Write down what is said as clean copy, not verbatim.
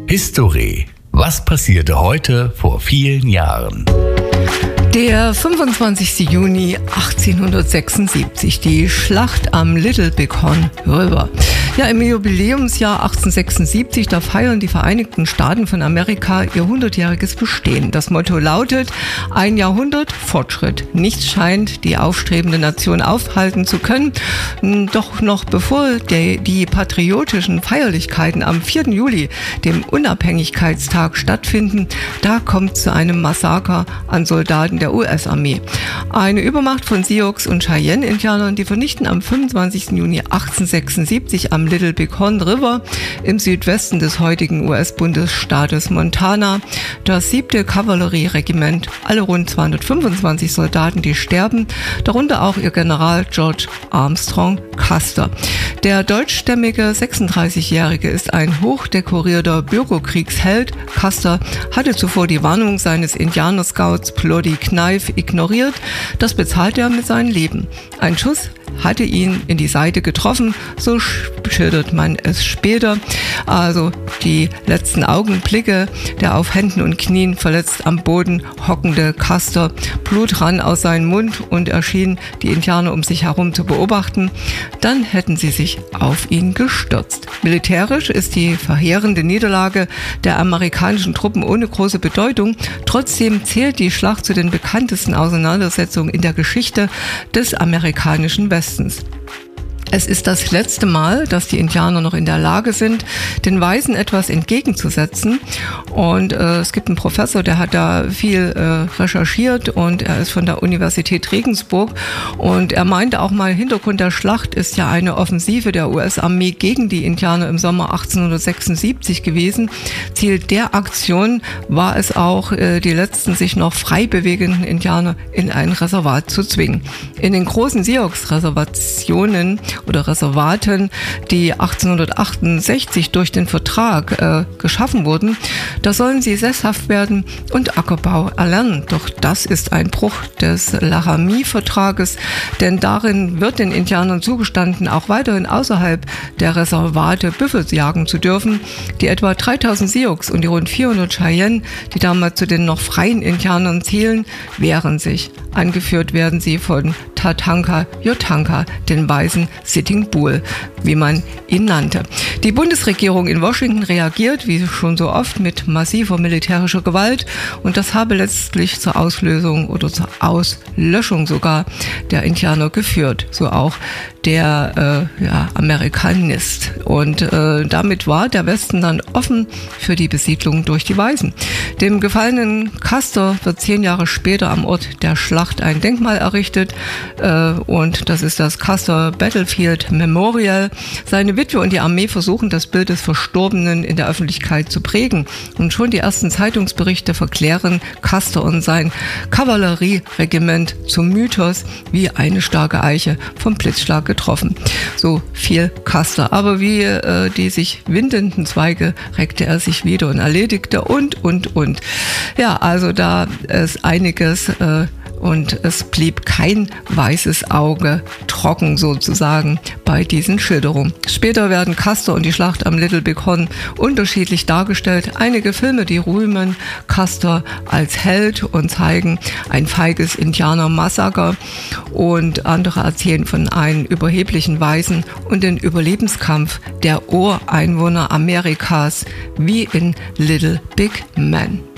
History. Was passierte heute vor vielen Jahren? Der 25. Juni 1876, die Schlacht am Little Bighorn River. Ja, im Jubiläumsjahr 1876, da feiern die Vereinigten Staaten von Amerika ihr 100-jähriges Bestehen. Das Motto lautet: ein Jahrhundert Fortschritt. Nichts scheint die aufstrebende Nation aufhalten zu können. Doch noch bevor die patriotischen Feierlichkeiten am 4. Juli, dem Unabhängigkeitstag, stattfinden, da kommt zu einem Massaker an Soldaten der US-Armee. Eine Übermacht von Sioux und Cheyenne-Indianern, die vernichten am 25. Juni 1876 am Little Bighorn River im Südwesten des heutigen US-Bundesstaates Montana das 7. Kavallerieregiment, alle rund 225 Soldaten, die sterben, darunter auch ihr General George Armstrong Custer. Der deutschstämmige 36-Jährige ist ein hochdekorierter Bürgerkriegsheld. Custer hatte zuvor die Warnung seines Indianerscouts Ploddy Knife ignoriert. Das bezahlt er mit seinem Leben. Ein Schuss hatte ihn in die Seite getroffen, so schildert man es später. Also die letzten Augenblicke, der auf Händen und Knien verletzt am Boden hockende Custer. Blut rann aus seinem Mund und er schien die Indianer um sich herum zu beobachten. Dann hätten sie sich auf ihn gestürzt. Militärisch ist die verheerende Niederlage der amerikanischen Truppen ohne große Bedeutung. Trotzdem zählt die Schlacht zu den bekanntesten Auseinandersetzungen in der Geschichte des amerikanischen Westens. Es ist das letzte Mal, dass die Indianer noch in der Lage sind, den Weißen etwas entgegenzusetzen. Und es gibt einen Professor, der hat da viel recherchiert und er ist von der Universität Regensburg. Und er meinte auch mal, Hintergrund der Schlacht ist ja eine Offensive der US-Armee gegen die Indianer im Sommer 1876 gewesen. Ziel der Aktion war es auch, die letzten sich noch frei bewegenden Indianer in ein Reservat zu zwingen. In den großen Sioux-Reservationen oder Reservaten, die 1868 durch den Vertrag geschaffen wurden, da sollen sie sesshaft werden und Ackerbau erlernen. Doch das ist ein Bruch des Laramie-Vertrages, denn darin wird den Indianern zugestanden, auch weiterhin außerhalb der Reservate Büffel jagen zu dürfen. Die etwa 3000 Sioux und die rund 400 Cheyenne, die damals zu den noch freien Indianern zählen, wehren sich. Angeführt werden sie von Tatanka Jotanka, den weißen Sitting Bull, wie man ihn nannte. Die Bundesregierung in Washington reagiert, wie schon so oft, mit massiver militärischer Gewalt und das habe letztlich zur Auslösung oder zur Auslöschung sogar der Indianer geführt, so auch der Amerikanist. Und damit war der Westen dann offen für die Besiedlung durch die Weißen. Dem gefallenen Custer wird 10 Jahre später am Ort der Schlacht ein Denkmal errichtet und das ist das Custer Battlefield Memorial. Seine Witwe und die Armee versuchen, das Bild des Verstorbenen in der Öffentlichkeit zu prägen. Und schon die ersten Zeitungsberichte verklären Custer und sein Kavallerieregiment zum Mythos wie eine starke Eiche vom Blitzschlag getroffen. So viel Custer. Aber wie die sich windenden Zweige reckte er sich wieder und erledigte und. Ja, also da ist einiges und es blieb kein weißes Auge trocken sozusagen bei diesen Schilderungen. Später werden Custer und die Schlacht am Little Bighorn unterschiedlich dargestellt. Einige Filme, die rühmen Custer als Held und zeigen ein feiges Indianer-Massaker und andere erzählen von einem überheblichen Weißen und den Überlebenskampf der Ureinwohner Amerikas wie in Little Big Man.